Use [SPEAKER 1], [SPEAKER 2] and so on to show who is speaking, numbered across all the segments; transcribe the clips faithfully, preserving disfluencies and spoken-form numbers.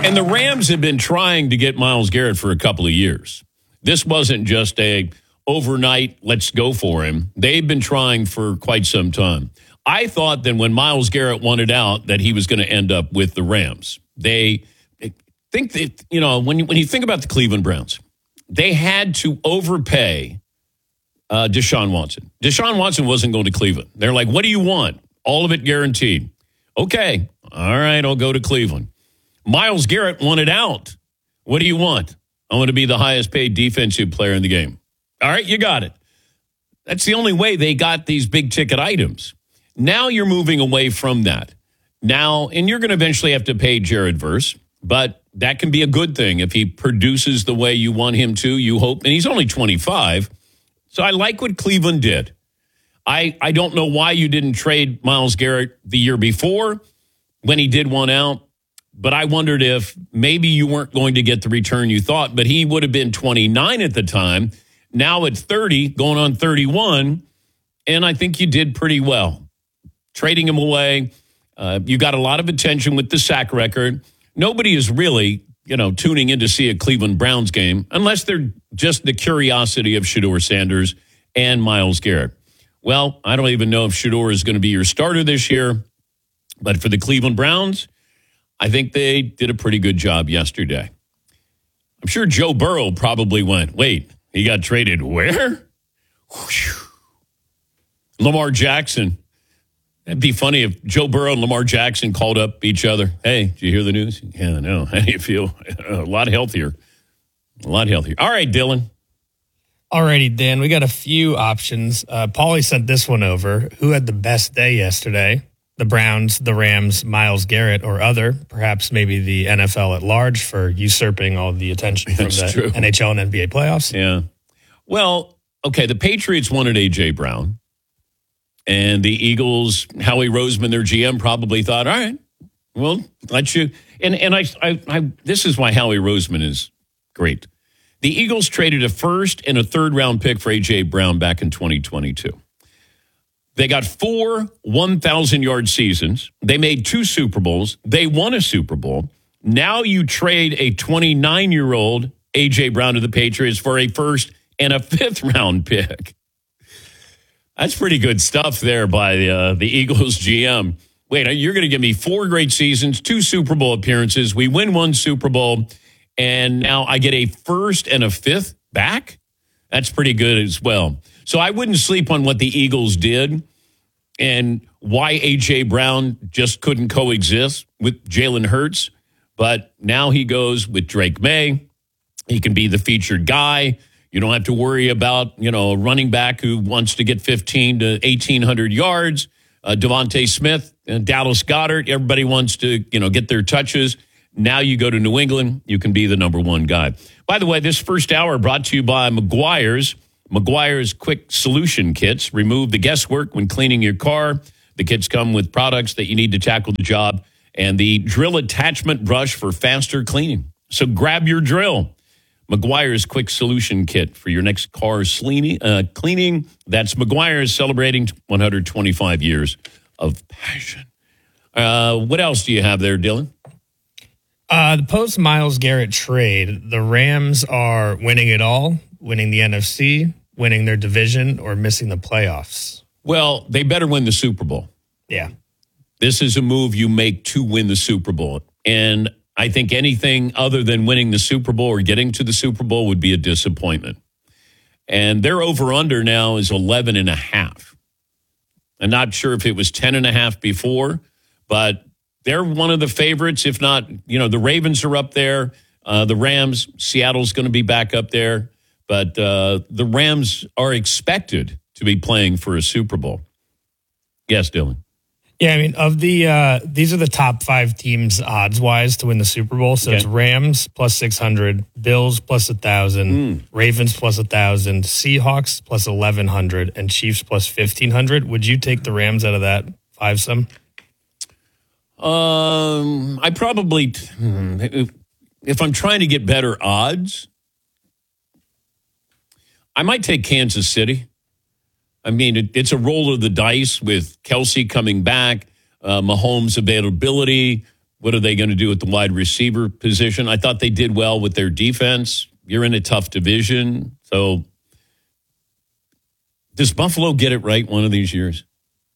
[SPEAKER 1] And the Rams have been trying to get Myles Garrett for a couple of years. This wasn't just a overnight, let's go for him. They've been trying for quite some time. I thought that when Myles Garrett wanted out that he was going to end up with the Rams. They think that, you know, when you, when you think about the Cleveland Browns, they had to overpay uh, Deshaun Watson. Deshaun Watson wasn't going to Cleveland. They're like, what do you want? All of it guaranteed. Okay, all right, I'll go to Cleveland. Myles Garrett wanted out. What do you want? I want to be the highest paid defensive player in the game. All right, you got it. That's the only way they got these big ticket items. Now you're moving away from that. Now, and you're going to eventually have to pay Jared Verse, but that can be a good thing if he produces the way you want him to, you hope. And he's only twenty-five. So I like what Cleveland did. I, I don't know why you didn't trade Myles Garrett the year before when he did one out. But I wondered if maybe you weren't going to get the return you thought, but he would have been twenty-nine at the time. Now at thirty, going on thirty-one, and I think you did pretty well. Trading him away, uh, you got a lot of attention with the sack record. Nobody is really, you know, tuning in to see a Cleveland Browns game unless they're just the curiosity of Shedeur Sanders and Myles Garrett. Well, I don't even know if Shedeur is going to be your starter this year, but for the Cleveland Browns, I think they did a pretty good job yesterday. I'm sure Joe Burrow probably went, wait, he got traded where? Whew. Lamar Jackson. That'd be funny if Joe Burrow and Lamar Jackson called up each other. Hey, did you hear the news? Yeah, I know. How do you feel? A lot healthier. A lot healthier. All right, Dylan.
[SPEAKER 2] All righty, Dan. We got a few options. Uh, Paulie sent this one over. Who had the best day yesterday? The Browns, the Rams, Myles Garrett, or other, perhaps maybe the N F L at large for usurping all the attention from
[SPEAKER 1] That's
[SPEAKER 2] the
[SPEAKER 1] true.
[SPEAKER 2] N H L and N B A playoffs.
[SPEAKER 1] Yeah. Well, okay, the Patriots wanted A J. Brown, and the Eagles, Howie Roseman, their G M, probably thought, all right, well, let you. And, and I, I, I, this is why Howie Roseman is great. The Eagles traded a first and a third round pick for A J. Brown back in twenty twenty-two. They got four one thousand-yard seasons. They made two Super Bowls. They won a Super Bowl. Now you trade a twenty-nine-year-old A J. Brown to the Patriots for a first and a fifth-round pick. That's pretty good stuff there by the, uh, the Eagles G M. Wait, you're going to give me four great seasons, two Super Bowl appearances. We win one Super Bowl, and now I get a first and a fifth back? That's pretty good as well. So I wouldn't sleep on what the Eagles did and why A J. Brown just couldn't coexist with Jalen Hurts. But now he goes with Drake May. He can be the featured guy. You don't have to worry about, you know, a running back who wants to get fifteen to eighteen hundred yards. Uh, Devontae Smith and Dallas Goedert, everybody wants to, you know, get their touches. Now you go to New England, you can be the number one guy. By the way, this first hour brought to you by Meguiar's. Meguiar's Quick Solution Kits. Remove the guesswork when cleaning your car. The kits come with products that you need to tackle the job and the drill attachment brush for faster cleaning. So grab your drill. Meguiar's Quick Solution Kit for your next car cleaning. Uh, cleaning. That's Meguiar's celebrating one hundred twenty-five years of passion. Uh, what else do you have there, Dylan?
[SPEAKER 2] Uh, the post-Myles Garrett trade, the Rams are winning it all, winning the N F C, winning their division, or missing the playoffs.
[SPEAKER 1] Well, they better win the Super Bowl.
[SPEAKER 2] Yeah.
[SPEAKER 1] This is a move you make to win the Super Bowl. And I think anything other than winning the Super Bowl or getting to the Super Bowl would be a disappointment. And their over-under now is eleven and a half. I'm not sure if it was ten and a half before, but they're one of the favorites. If not, you know, the Ravens are up there. Uh, the Rams, Seattle's going to be back up there. But uh, the Rams are expected to be playing for a Super Bowl. Yes, Dylan.
[SPEAKER 2] Yeah, I mean, of the uh, these are the top five teams odds wise to win the Super Bowl. So okay. It's Rams plus six hundred, Bills plus a thousand, mm. Ravens plus a thousand, Seahawks plus eleven hundred, and Chiefs plus fifteen hundred. Would you take the Rams out of that five some?
[SPEAKER 1] Um, I probably if, if I'm trying to get better odds, I might take Kansas City. I mean, it, it's a roll of the dice with Kelsey coming back, uh, Mahomes' availability, What are they going to do at the wide receiver position? I thought they did well with their defense. You're in a tough division. So does Buffalo get it right one of these years?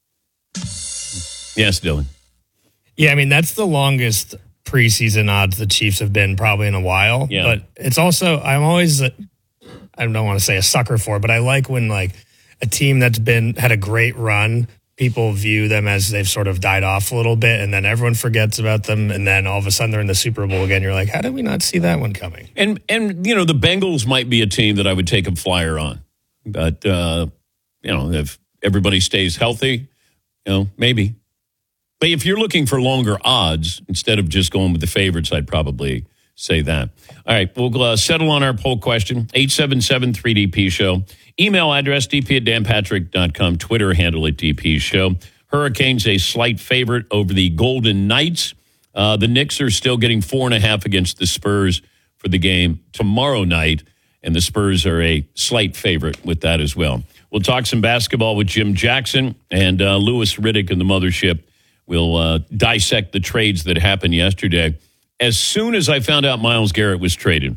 [SPEAKER 1] Yes, Dylan.
[SPEAKER 2] Yeah, I mean, that's the longest preseason odds the Chiefs have been probably in a while.
[SPEAKER 1] Yeah.
[SPEAKER 2] But it's also, I'm always, I don't want to say a sucker for, but I like when like a team that's been, had a great run, people view them as they've sort of died off a little bit, and then everyone forgets about them, and then all of a sudden they're in the Super Bowl again. You're like, how did we not see that one coming?
[SPEAKER 1] And, and you know, the Bengals might be a team that I would take a flyer on. But, uh, you know, if everybody stays healthy, you know, maybe. But if you're looking for longer odds, instead of just going with the favorites, I'd probably say that. All right, we'll uh, settle on our poll question, eight seven seven three D P show. Email address, d p at dan patrick dot com. Twitter handle at D P show. Hurricanes a slight favorite over the Golden Knights. Uh, the Knicks are still getting four and a half against the Spurs for the game tomorrow night, and the Spurs are a slight favorite with that as well. We'll talk some basketball with Jim Jackson and uh, Louis Riddick in the mothership. We'll uh, dissect the trades that happened yesterday. As soon as I found out Myles Garrett was traded,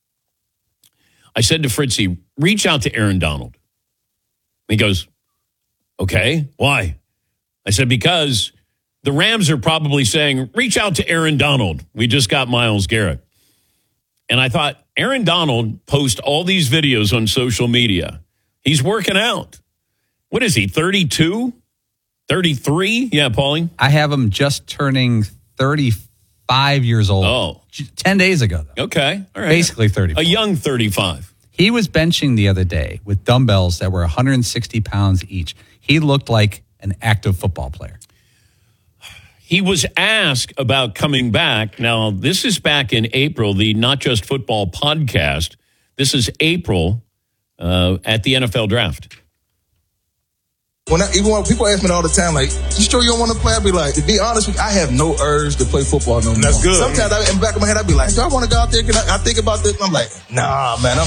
[SPEAKER 1] I said to Fritzy, reach out to Aaron Donald. He goes, okay, why? I said, because the Rams are probably saying, reach out to Aaron Donald. We just got Myles Garrett. And I thought, Aaron Donald posts all these videos on social media. He's working out. What is he, thirty-two? thirty-three? Yeah, Paulie?
[SPEAKER 3] I have him just turning thirty-five years old.
[SPEAKER 1] Oh.
[SPEAKER 3] ten days ago, though.
[SPEAKER 1] Okay. All right.
[SPEAKER 3] Basically thirty-five.
[SPEAKER 1] A young thirty-five.
[SPEAKER 3] He was benching the other day with dumbbells that were one hundred sixty pounds each. He looked like an active football player.
[SPEAKER 1] He was asked about coming back. Now, this is back in April, the Not Just Football podcast. This is April uh, at the N F L Draft.
[SPEAKER 4] When I, even when people ask me all the time, like, you sure you don't want to play? I'd be like, to be honest with you, I have no urge to play football no more.
[SPEAKER 5] That's good.
[SPEAKER 4] Sometimes I, in the back of my head, I'd be like, do I want to go out there? Can I, I think about this, and I'm like, nah, man, I'm